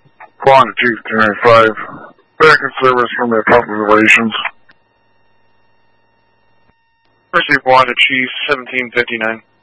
Quanta Chief 295. Back in service from the populations. Receive Quanta Chief 1759.